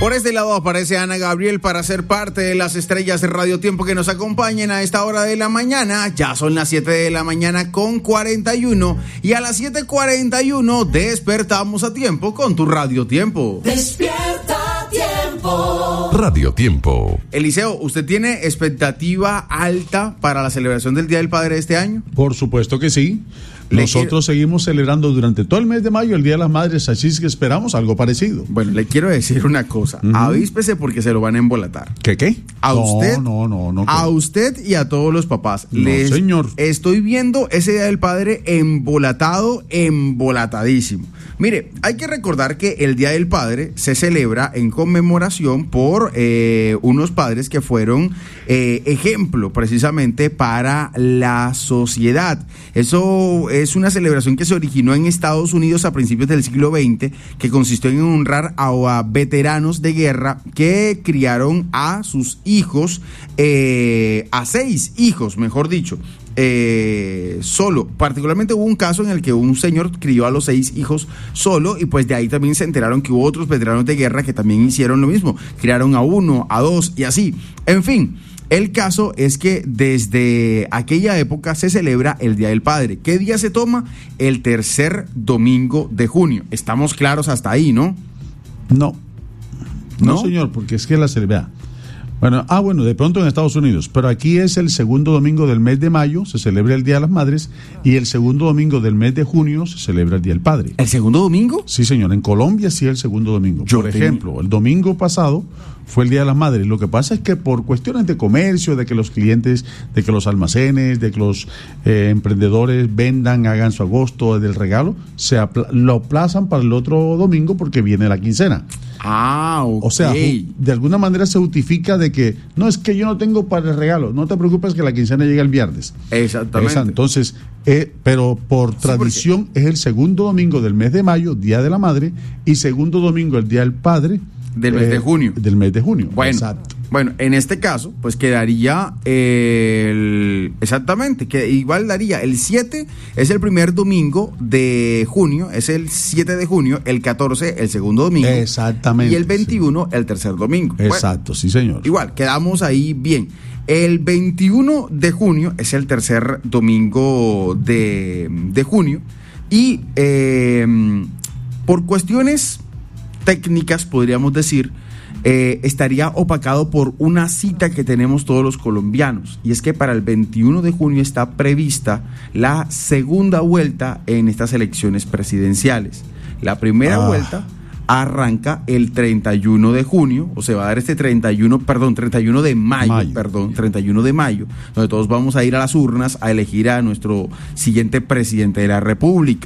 Por este lado aparece Ana Gabriel para ser parte de las estrellas de Radio Tiempo que nos acompañen a esta hora de la mañana. Ya son las 7 de la mañana con 41 y a las 7:41 despertamos a tiempo con tu Radio Tiempo. Despierta Tiempo. Radio Tiempo. Eliseo, ¿usted tiene expectativa alta para la celebración del Día del Padre de este año? Por supuesto que sí. Nosotros seguimos celebrando durante todo el mes de mayo el Día de las Madres, así es que esperamos algo parecido. Bueno, le quiero decir una cosa. Avíspese porque se lo van a embolatar. ¿Qué? A usted, no. A usted y a todos los papás. No, señor. Estoy viendo ese Día del Padre embolatadísimo. Mire, hay que recordar que el Día del Padre se celebra en conmemoración por unos padres que fueron ejemplo precisamente para la sociedad. Eso es una celebración que se originó en Estados Unidos a principios del siglo XX, que consistió en honrar a veteranos de guerra que criaron a sus hijos, a 6 hijos, mejor dicho. Solo, particularmente hubo un caso en el que un señor crió a los 6 hijos solo, y pues de ahí también se enteraron que hubo otros veteranos de guerra que también hicieron lo mismo, criaron a 1, a 2 y así, en fin. El caso es que desde aquella época se celebra el Día del Padre. ¿Qué día se toma? El tercer domingo de junio. Estamos claros hasta ahí, ¿no? No, señor, porque es que la celebra. Bueno, de pronto en Estados Unidos, pero aquí es el segundo domingo del mes de mayo, se celebra el Día de las Madres, y el segundo domingo del mes de junio se celebra el Día del Padre. ¿El segundo domingo? Sí, señor, en Colombia sí el segundo domingo. Por ejemplo, el domingo pasado fue el Día de las Madres. Lo que pasa es que por cuestiones de comercio, de que los clientes, de que los almacenes, de que los emprendedores vendan, hagan su agosto del regalo, lo aplazan para el otro domingo porque viene la quincena. Okay. O sea, de alguna manera se justifica de que no, es que yo no tengo para el regalo, no te preocupes que la quincena llega el viernes. Exactamente. Entonces, pero por tradición es el segundo domingo del mes de mayo, Día de la Madre, y segundo domingo el Día del Padre. Del mes de junio. Del mes de junio. Bueno, en este caso, pues quedaría exactamente, que igual daría el 7, es el primer domingo de junio, es el 7 de junio, el 14, el segundo domingo. Exactamente. Y el 21, el tercer domingo. Exacto, bueno, sí, señor. Igual, quedamos ahí bien. El 21 de junio es el tercer domingo de junio y por cuestiones técnicas, podríamos decir, estaría opacado por una cita que tenemos todos los colombianos, y es que para el 21 de junio está prevista la segunda vuelta en estas elecciones presidenciales. La primera vuelta arranca el 31 de junio, o se va a dar 31 de mayo, donde todos vamos a ir a las urnas a elegir a nuestro siguiente presidente de la República.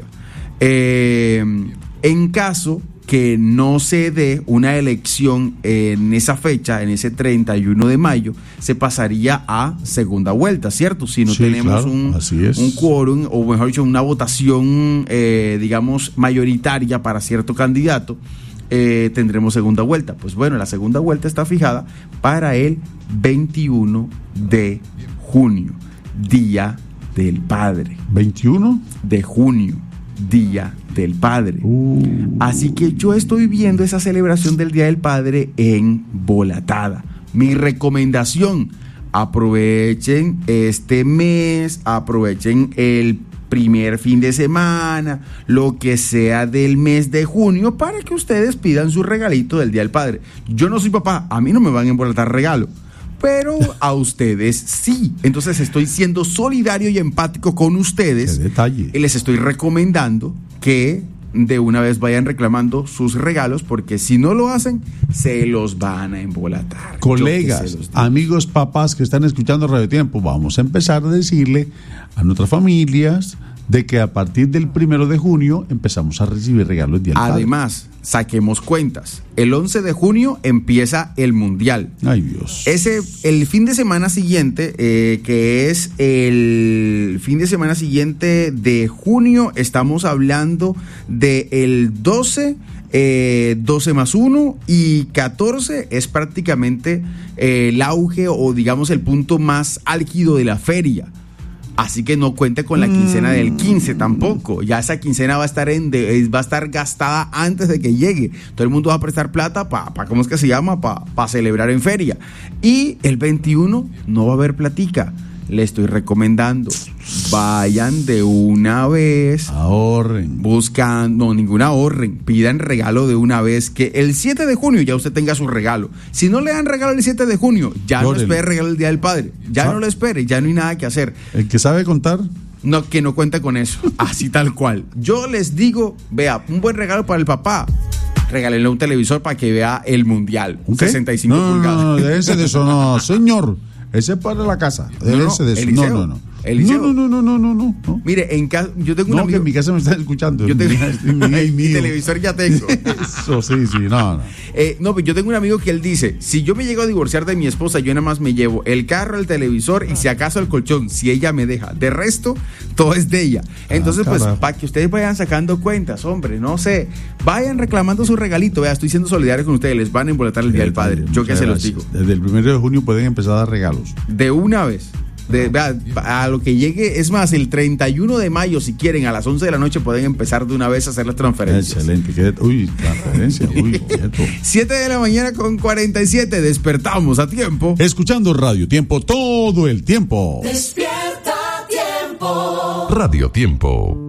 En caso que no se dé una elección en esa fecha, en ese 31 de mayo, se pasaría a segunda vuelta, ¿cierto? Si no tenemos un quórum, o mejor dicho, una votación, digamos, mayoritaria para cierto candidato, tendremos segunda vuelta. Pues bueno, la segunda vuelta está fijada para el 21 de junio, Día del Padre. ¿21? De junio. Día del Padre. Así que yo estoy viendo esa celebración del Día del Padre embolatada. Mi recomendación: aprovechen este mes, aprovechen el primer fin de semana, lo que sea del mes de junio, para que ustedes pidan su regalito del Día del Padre. Yo no soy papá, a mí no me van a embolatar regalo, pero a ustedes sí. Entonces estoy siendo solidario y empático con ustedes. ¡Qué detalle! Y les estoy recomendando que de una vez vayan reclamando sus regalos, porque si no lo hacen, se los van a embolatar. Colegas, amigos, papás que están escuchando Radio Tiempo, vamos a empezar a decirle a nuestras familias de que a partir del 1 de junio empezamos a recibir regalos del Padre. Además, saquemos cuentas. El 11 de junio empieza el Mundial. Ay, Dios. El fin de semana siguiente, que es el fin de semana siguiente de junio, estamos hablando del 12, 12 más 1 y 14 es prácticamente el auge, o digamos el punto más álgido de la feria. Así que no cuente con la quincena del 15 tampoco. Ya esa quincena va a estar gastada antes de que llegue. Todo el mundo va a prestar plata para ¿cómo es que se llama? Para celebrar en feria. Y el 21 no va a haber platica. Le estoy recomendando, vayan de una vez. Ahorren. Ahorren. Pidan regalo de una vez. Que el 7 de junio ya usted tenga su regalo. Si no le dan regalo el 7 de junio, ya no espere regalo el Día del Padre. Ya no lo espere, ya no hay nada que hacer. El que sabe contar. No, que no cuente con eso. Así tal cual. Yo les digo, vea, un buen regalo para el papá. Regálenle un televisor para que vea el mundial. Un 65 pulgadas. No, déjense de eso, no, señor. Ese es para la casa. Déjense de eso. Eliseo. No. No. Mire, en casa, yo tengo un amigo. Que en mi casa me están escuchando. Yo tengo mi televisor ya tengo. Eso, sí, no. Pues yo tengo un amigo que él dice, si yo me llego a divorciar de mi esposa, yo nada más me llevo el carro, el televisor y si acaso el colchón, si ella me deja. De resto, todo es de ella. Entonces, pues, para que ustedes vayan sacando cuentas, hombre, no sé, vayan reclamando su regalito. Vea, estoy siendo solidario con ustedes, les van a emboletar el Día del Padre. Yo que se los digo. Desde el 1 de junio pueden empezar a dar regalos. De una vez. A lo que llegue, es más, el 31 de mayo, si quieren, a las 11 de la noche pueden empezar de una vez a hacer las transferencias. Excelente. Transferencia. 7 de la mañana con 47, despertamos a tiempo. Escuchando Radio Tiempo todo el tiempo. Despierta Tiempo. Radio Tiempo.